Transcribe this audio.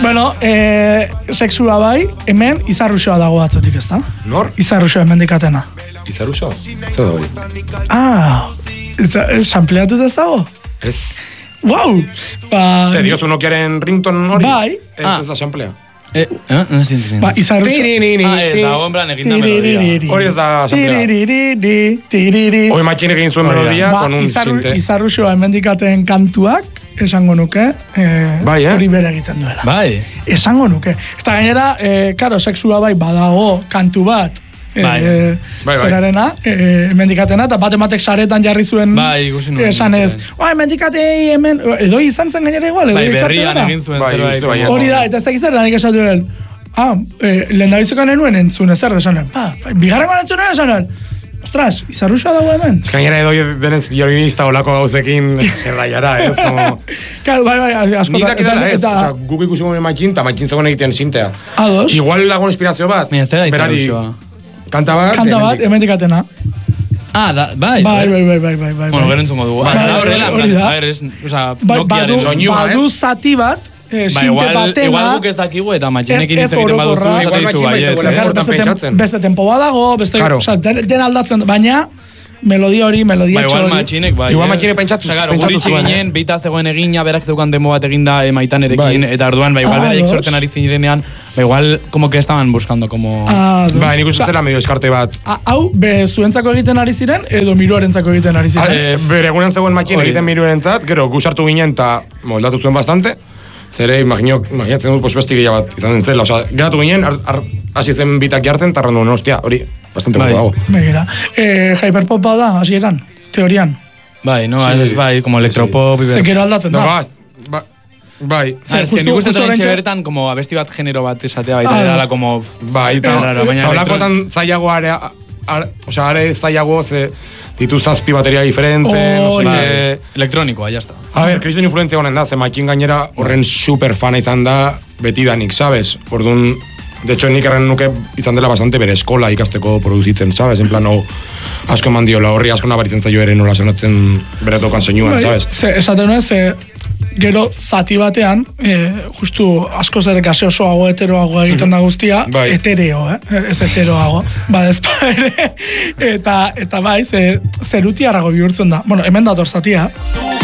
Bueno, sexua bai, hemen izarruxoa dago atzetik, ez da? Nor? Izarruxoa hemen dikatena. Izarruxo? Zer da hori? Sampleatut ez dago? Ez. Wow! Zer, diozu Nokiaren rington hori? Bai. Ez da samplea. No estoy entendiendo. Izarruxoa. Ez dago, en plan, egin da melodia. Hori ez da samplea. Hoi matxin egin zuen melodia, con un sinte. Izarruxoa hemen dikaten kantuak, esango nuke, hori bere egiten duela. Bai. Esango nuke. Eta gainera, karo, sexua bai badago kantu bat, zerarena, mendikatena, eta bat-ematek saretan jarri zuen esan ez. Mendikatei hemen, edo izan zen gainera igual, bai, berrian egin zuen zerbait. Hori da, eta ez da gizar, danik esatu den. Lehen da bizokan enuen entzun ezer desanen. Bigarrengo entzunen esanen. Ostras, izarruxa dago hemen. Ez gainera edo denez violinista olako gauzekin zerraiara, ez? Bai, asko. Nik dakitara, ez? Guk ikusi gomen matxin, eta matxin zegoen egiten sintea. Ados. Igual dago inspirazio bat. Mira, ez da izarruxoa. Kanta bat, hemen dikatena. Bai. Bueno, gero entzungo dugu. Badu zati bat, sinte batena. Igual guk ez dakigu eta matxinekin iztegiten baduzu esateizu baiet. Beste tempo badago, den aldatzen, baina melodia hori, melodia txori. Igual matxinek, bai. Igual matxinek pentsatu guritxe ginen, beita zegoen egina, berak zeukan demo bat eginda Maitanerekin, eta orduan, igual beraiek sortzen ari zirenean, igual, como que estaban buscando, como... nik usatzela medio eskarte bat. Hau, zuentzako egiten ari ziren, edo miruarentzako egiten ari ziren? Bere egunen zegoen matxin egiten miruarentzat, gero gusartu ginen eta moldatu zuen bastante, zere, imaginatzen dut besti gehiago bat izan den zela, geratu ginen, hasi zen bitak jartzen, eta rendu, hostia, hori, bastante gugu dago. Begira, hyperpop da, hasi eran, teorian. Bai, no, es bai, como electropop. Zekero aldatzen da. Bai. Es que nik uste dut bertan, como abesti bat genero bat esatea baita, edala, como... Bai, eta holakotan zailago are zailago, ditu zazpi bateria diferente, no sé qué... Elektronikoa, ya está. A ver, Kristen influentzia honen da, ze matxin gainera horren super fana izan da betidanik, sabes? Orduan, de hecho, nik erren nuke izan dela bastante bere eskola ikasteko produzitzen, sabes? En plan, asko eman diola horri, asko nabaritzen zaio ere nola sonatzen bere tokan zeinuan, sabes? Esaten nuen, gero zati batean, justu asko zer gaseosoago, heteroago egiten da guztia, etereo, ez heteroago, badezpa ere, eta bai, zeruti harrago bihurtzen da. Bueno, hemen dator zatia.